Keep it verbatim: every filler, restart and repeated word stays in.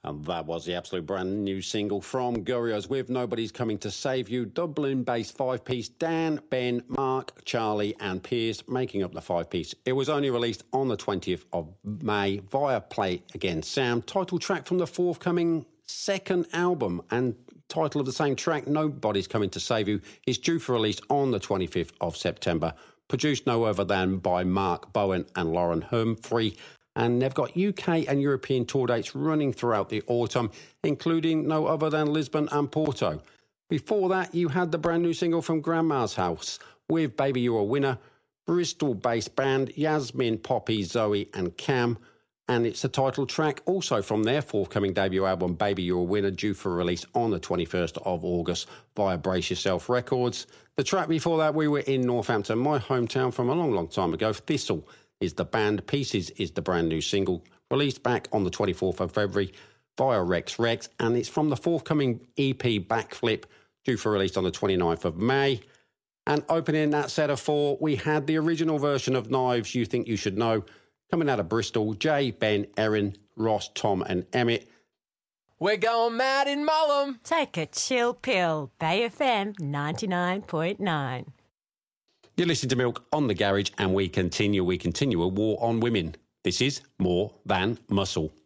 And that was the absolute brand new single from Gorillaz with Nobody's Coming to Save You. Dublin-based five-piece Dan, Ben, Mark, Charlie and Piers making up the five-piece. It was only released on the twentieth of May via Play Again Sound. Title track from the forthcoming second album and title of the same track, Nobody's Coming to Save You, is due for release on the twenty-fifth of September. Produced no other than by Mark Bowen and Lauren Humphrey. And they've got U K and European tour dates running throughout the autumn, including no other than Lisbon and Porto. Before that, you had the brand new single from Grandma's House with Baby You're a Winner, Bristol-based band Yasmin, Poppy, Zoe and Cam. And it's the title track also from their forthcoming debut album, Baby You're a Winner, due for release on the twenty-first of August via Brace Yourself Records. The track before that, we were in Northampton, my hometown from a long, long time ago. Thistle is the band, Pieces is the brand new single, released back on the twenty-fourth of February via Rex Rex, and it's from the forthcoming E P Backflip, due for release on the twenty-ninth of May. And opening that set of four, we had the original version of Knives, You Think You Should Know, coming out of Bristol, Jay, Ben, Erin, Ross, Tom and Emmett. We're going mad in Mullum. Take a chill pill, Bay F M ninety-nine point nine. You're listening to Milk on the Garage, and we continue, we continue a war on women. This is More Than Muscle.